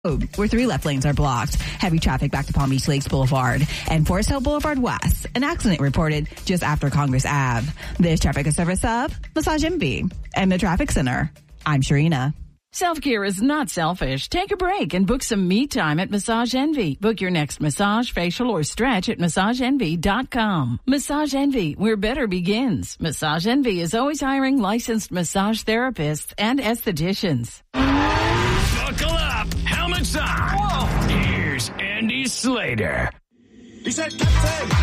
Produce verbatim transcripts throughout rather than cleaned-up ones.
where three left lanes are blocked. Heavy traffic back to Palm Beach Lakes Boulevard and Forest Hill Boulevard West. An accident reported just after Congress Avenue. This traffic is service of Massage Envy and the Traffic Center. I'm Sharina. Self-care is not selfish. Take a break and book some me time at Massage Envy. Book your next massage, facial, or stretch at massage envy dot com. Massage Envy, where better begins. Massage Envy is always hiring licensed massage therapists and estheticians. Buckle up. Helmets on. Whoa. Here's Andy Slater. He said, Captain.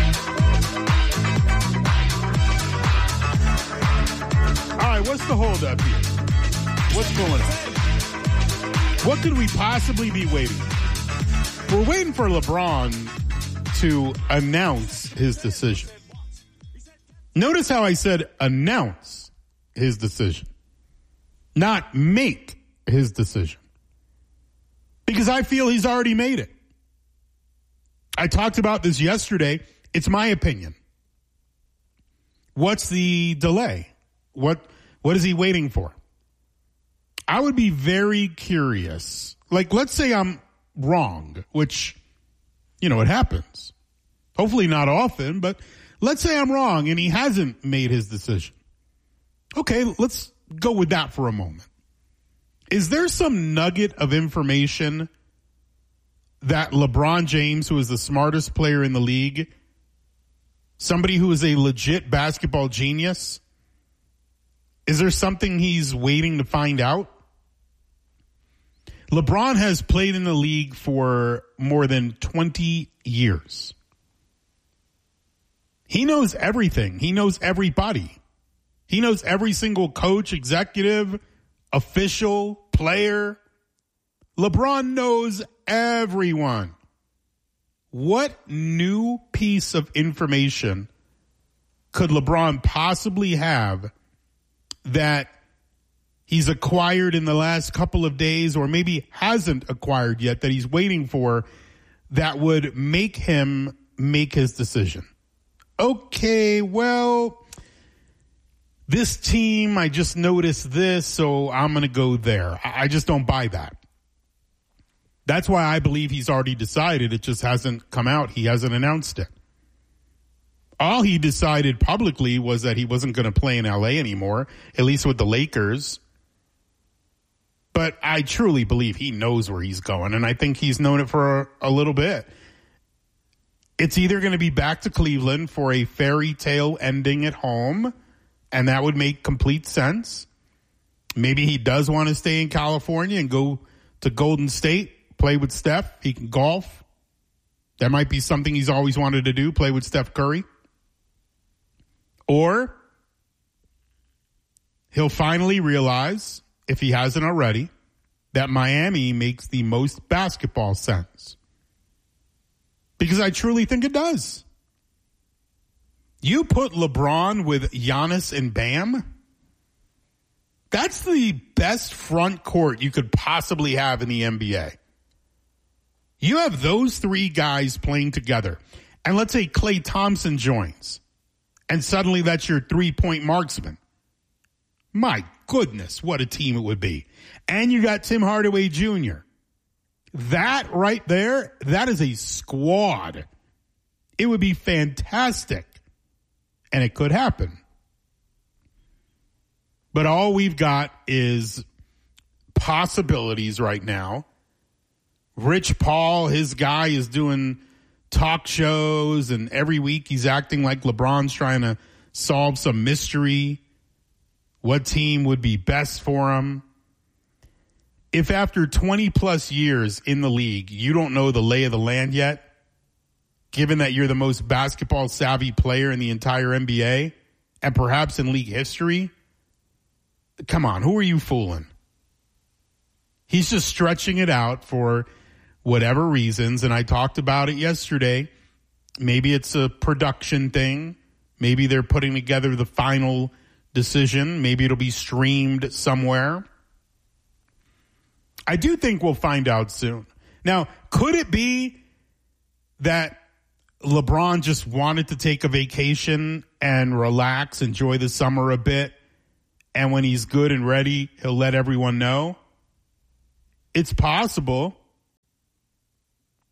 All right, what's the holdup here? What's going on? What could we possibly be waiting for? We're waiting for LeBron to announce his decision. Notice how I said announce his decision, not make his decision. Because I feel he's already made it. I talked about this yesterday. It's my opinion. What's the delay? What what is he waiting for? I would be very curious. Like, let's say I'm wrong, which, you know, it happens. Hopefully not often, but let's say I'm wrong and he hasn't made his decision. Okay, let's go with that for a moment. Is there some nugget of information that LeBron James, who is the smartest player in the league, somebody who is a legit basketball genius, is there something he's waiting to find out? LeBron has played in the league for more than twenty years. He knows everything. He knows everybody. He knows every single coach, executive, official, player. LeBron knows everyone. What new piece of information could LeBron possibly have that he's acquired in the last couple of days, or maybe hasn't acquired yet, that he's waiting for, that would make him make his decision? Okay, well, this team, I just noticed this, so I'm going to go there. I just don't buy that. That's why I believe he's already decided. It just hasn't come out. He hasn't announced it. All he decided publicly was that he wasn't going to play in L A anymore, at least with the Lakers. But I truly believe he knows where he's going, and I think he's known it for a, a little bit. It's either going to be back to Cleveland for a fairy tale ending at home, and that would make complete sense. Maybe he does want to stay in California and go to Golden State, play with Steph. He can golf. That might be something he's always wanted to do, play with Steph Curry. Or he'll finally realize, if he hasn't already, that Miami makes the most basketball sense. Because I truly think it does. You put LeBron with Giannis and Bam, that's the best front court you could possibly have in the N B A. You have those three guys playing together, and let's say Klay Thompson joins, and suddenly that's your three-point marksman. My goodness, what a team it would be. And you got Tim Hardaway Junior That right there, that is a squad. It would be fantastic. And it could happen. But all we've got is possibilities right now. Rich Paul, his guy, is doing talk shows, and every week he's acting like LeBron's trying to solve some mystery. What team would be best for him? If after twenty plus years in the league, you don't know the lay of the land yet, given that you're the most basketball savvy player in the entire N B A and perhaps in league history, come on, who are you fooling? He's just stretching it out for whatever reasons, and I talked about it yesterday. Maybe it's a production thing. Maybe they're putting together the final decision. Maybe it'll be streamed somewhere. I do think we'll find out soon. Now, could it be that LeBron just wanted to take a vacation and relax, enjoy the summer a bit, and when he's good and ready, he'll let everyone know? It's possible.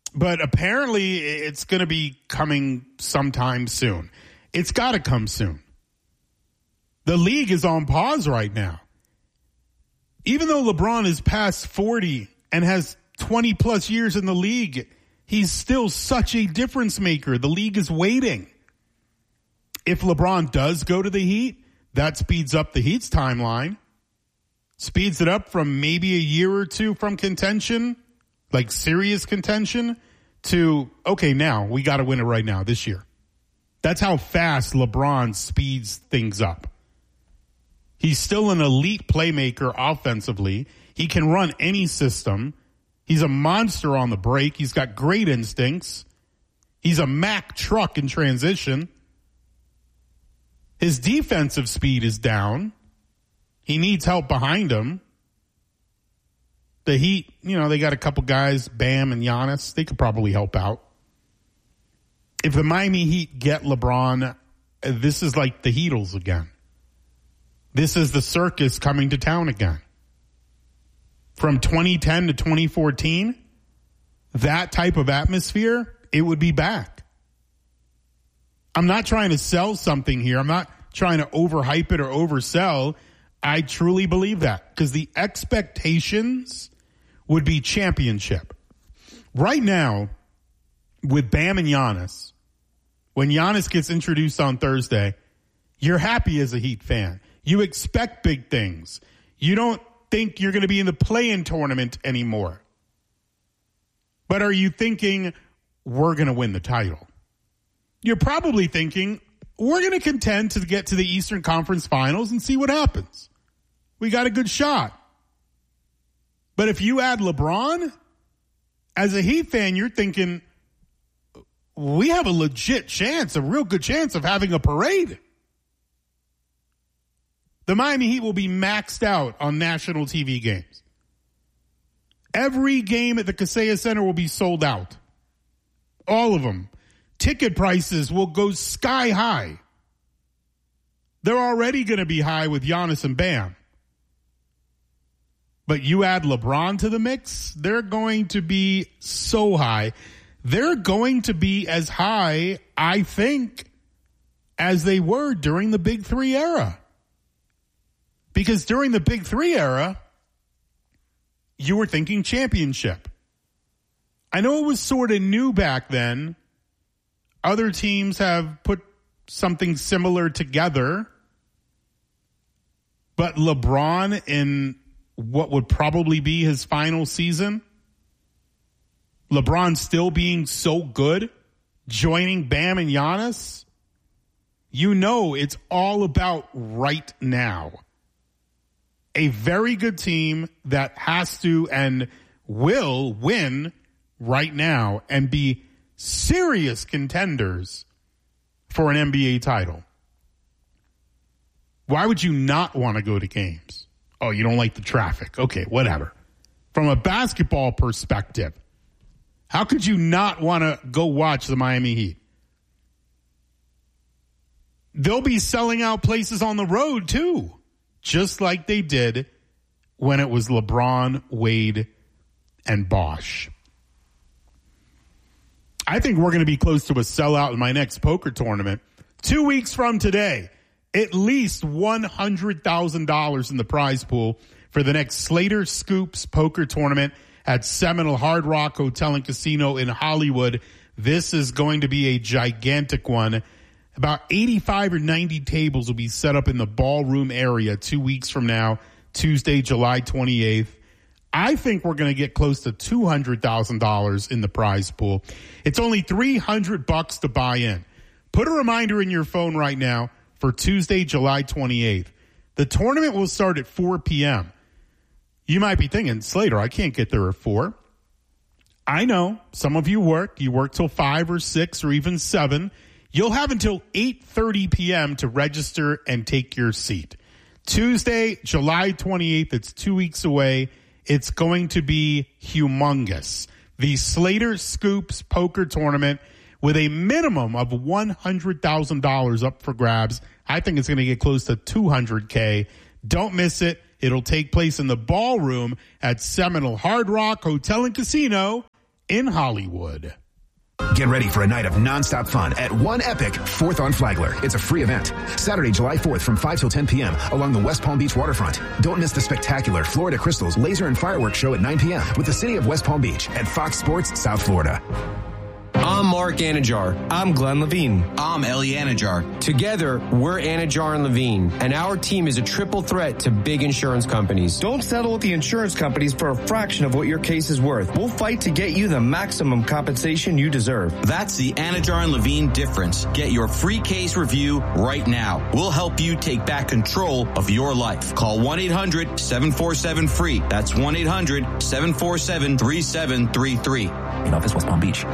But apparently it's going to be coming sometime soon. It's got to come soon. The league is on pause right now. Even though LeBron is past forty and has twenty plus years in the league, he's still such a difference maker. The league is waiting. If LeBron does go to the Heat, that speeds up the Heat's timeline. Speeds it up from maybe a year or two from contention, like serious contention, to, okay, now we got to win it right now this year. That's how fast LeBron speeds things up. He's still an elite playmaker offensively. He can run any system. He's a monster on the break. He's got great instincts. He's a Mack truck in transition. His defensive speed is down. He needs help behind him. The Heat, you know, they got a couple guys, Bam and Giannis. They could probably help out. If the Miami Heat get LeBron, this is like the Heatles again. This is the circus coming to town again. From twenty ten to twenty fourteen, that type of atmosphere, it would be back. I'm not trying to sell something here. I'm not trying to overhype it or oversell. I truly believe that because the expectations would be championship. Right now, with Bam and Giannis, when Giannis gets introduced on Thursday, you're happy as a Heat fan. You expect big things. You don't think you're going to be in the play-in tournament anymore. But are you thinking, we're going to win the title? You're probably thinking, we're going to contend to get to the Eastern Conference Finals and see what happens. We got a good shot. But if you add LeBron, as a Heat fan, you're thinking, we have a legit chance, a real good chance of having a parade. The Miami Heat will be maxed out on national T V games. Every game at the Kaseya Center will be sold out. All of them. Ticket prices will go sky high. They're already going to be high with Giannis and Bam. But you add LeBron to the mix, they're going to be so high. They're going to be as high, I think, as they were during the Big Three era. Because during the Big Three era, you were thinking championship. I know it was sort of new back then. Other teams have put something similar together. But LeBron in what would probably be his final season, LeBron still being so good, joining Bam and Giannis, you know it's all about right now. A very good team that has to and will win right now and be serious contenders for an N B A title. Why would you not want to go to games? Oh, you don't like the traffic. Okay, whatever. From a basketball perspective, how could you not want to go watch the Miami Heat? They'll be selling out places on the road too, just like they did when it was LeBron, Wade, and Bosh. I think we're going to be close to a sellout in my next poker tournament. Two weeks from today, at least one hundred thousand dollars in the prize pool for the next Slater Scoops poker tournament at Seminole Hard Rock Hotel and Casino in Hollywood. This is going to be a gigantic one. About eighty-five or ninety tables will be set up in the ballroom area two weeks from now, Tuesday, July twenty-eighth. I think we're going to get close to two hundred thousand dollars in the prize pool. It's only three hundred bucks to buy in. Put a reminder in your phone right now for Tuesday, July twenty-eighth. The tournament will start at four p.m. You might be thinking, Slater, I can't get there at four. I know. Some of you work. You work till five or six or even seven. You'll have until eight thirty p.m. to register and take your seat. Tuesday, July twenty-eighth, it's two weeks away. It's going to be humongous. The Slater Scoops Poker Tournament with a minimum of one hundred thousand dollars up for grabs. I think it's going to get close to two hundred K. Don't miss it. It'll take place in the ballroom at Seminole Hard Rock Hotel and Casino in Hollywood. Get ready for a night of nonstop fun at One Epic, fourth on Flagler. It's a free event. Saturday, July fourth from five till ten p.m. along the West Palm Beach waterfront. Don't miss the spectacular Florida Crystals Laser and Fireworks Show at nine p.m. with the city of West Palm Beach at Fox Sports South Florida. I'm Mark Anajar. I'm Glenn Levine. I'm Ellie Anajar. Together, we're Anajar and Levine, and our team is a triple threat to big insurance companies. Don't settle with the insurance companies for a fraction of what your case is worth. We'll fight to get you the maximum compensation you deserve. That's the Anajar and Levine difference. Get your free case review right now. We'll help you take back control of your life. Call one eight hundred seven four seven free. That's one eight hundred seven four seven three seven three three. In office, West Palm Beach.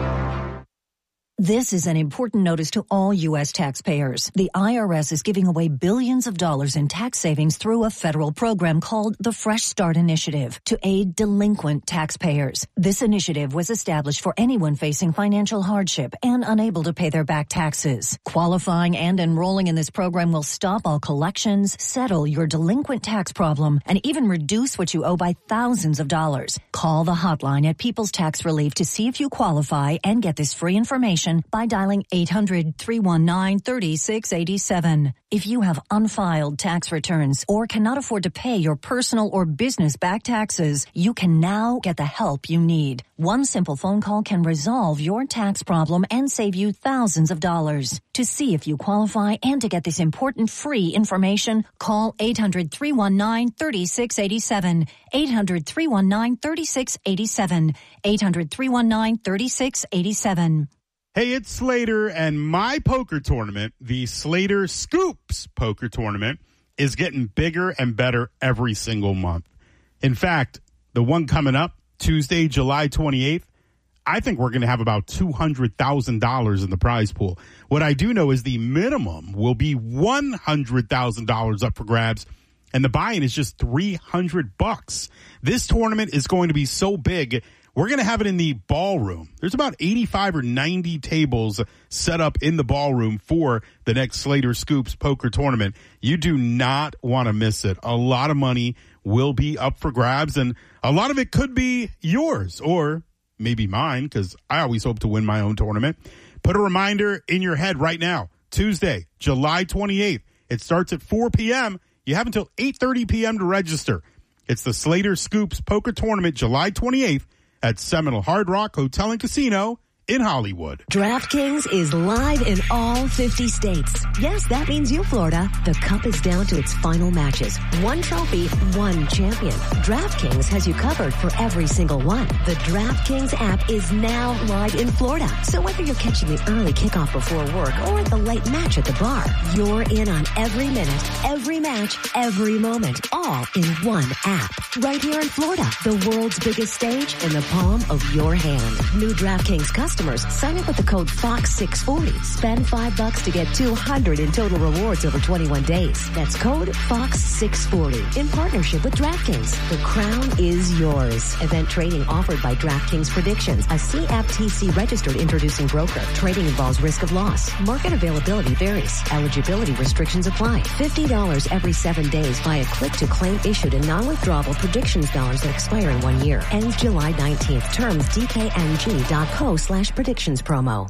This is an important notice to all U S taxpayers. The I R S is giving away billions of dollars in tax savings through a federal program called the Fresh Start Initiative to aid delinquent taxpayers. This initiative was established for anyone facing financial hardship and unable to pay their back taxes. Qualifying and enrolling in this program will stop all collections, settle your delinquent tax problem, and even reduce what you owe by thousands of dollars. Call the hotline at People's Tax Relief to see if you qualify and get this free information by dialing eight hundred three one nine three six eight seven. If you have unfiled tax returns or cannot afford to pay your personal or business back taxes, you can now get the help you need. One simple phone call can resolve your tax problem and save you thousands of dollars. To see if you qualify and to get this important free information, call eight hundred three one nine three six eight seven. eight hundred three one nine three six eight seven. eight hundred three one nine three six eight seven. Hey, it's Slater, and my poker tournament, the Slater Scoops Poker Tournament, is getting bigger and better every single month. In fact, the one coming up, Tuesday, July twenty-eighth, I think we're going to have about two hundred thousand dollars in the prize pool. What I do know is the minimum will be one hundred thousand dollars up for grabs, and the buy-in is just three hundred bucks. This tournament is going to be so big, we're going to have it in the ballroom. There's about eighty-five or ninety tables set up in the ballroom for the next Slater Scoops Poker Tournament. You do not want to miss it. A lot of money will be up for grabs, and a lot of it could be yours or maybe mine, because I always hope to win my own tournament. Put a reminder in your head right now. Tuesday, July twenty-eighth. It starts at four p.m. You have until eight thirty p.m. to register. It's the Slater Scoops Poker Tournament, July twenty-eighth. At Seminole Hard Rock Hotel and Casino in Hollywood. DraftKings is live in all fifty states. Yes, that means you, Florida. The Cup is down to its final matches. One trophy, one champion. DraftKings has you covered for every single one. The DraftKings app is now live in Florida. So whether you're catching the early kickoff before work or the late match at the bar, you're in on every minute, every match, every moment, all in one app. Right here in Florida, the world's biggest stage in the palm of your hand. New DraftKings customers sign up with the code Fox six forty. Spend five bucks to get two hundred in total rewards over twenty-one days. That's code Fox six forty in partnership with DraftKings. The crown is yours. Event trading offered by DraftKings Predictions, a C F T C registered introducing broker. Trading involves risk of loss. Market availability varies. Eligibility restrictions apply. fifty dollars every seven days via click to claim issued and non-withdrawable predictions dollars that expire in one year. Ends July nineteenth. Terms D K N G dot co slash predictions promo.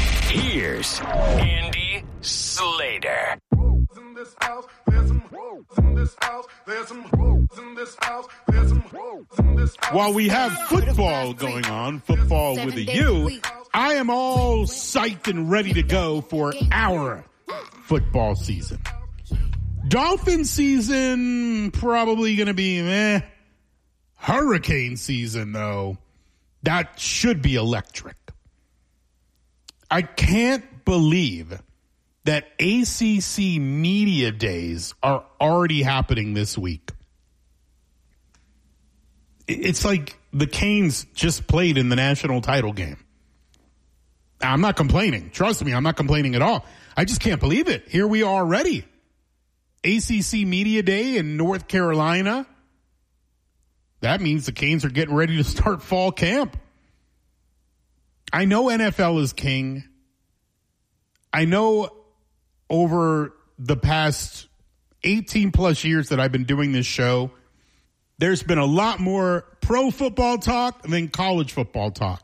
Here's Andy Slater. While we have football going on, football with a U, I am all psyched and ready to go for our football season. Dolphin season, probably going to be meh. Hurricane season, though, that should be electric. I can't believe that A C C Media Days are already happening this week. It's like the Canes just played in the national title game. I'm not complaining. Trust me, I'm not complaining at all. I just can't believe it. Here we are already. A C C Media Day in North Carolina. That means the Canes are getting ready to start fall camp. I know N F L is king. I know over the past eighteen plus years that I've been doing this show, there's been a lot more pro football talk than college football talk.